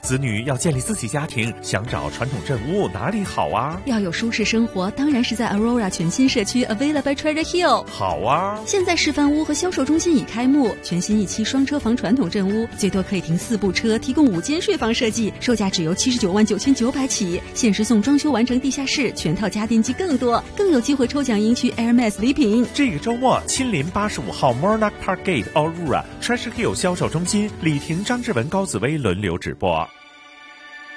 子女要建立自己家庭，想找传统镇屋哪里好啊？ 要有舒适生活，当然是在 Aurora 全新社区 Avila by Treasure Hill。 好啊！ 现在示范屋和销售中心已开幕，全新一期双车房传统镇屋，最多可以停4部车，提供5间睡房设计，售价只由799900起，限时送装修完成地下室，全套家电及更多，更有机会抽奖赢取 Hermes 礼品。 这个周末，亲临85号 Monarch Park Gate Aurora Treasure Hill 销售中心，李婷、张志文、高紫薇轮流直播。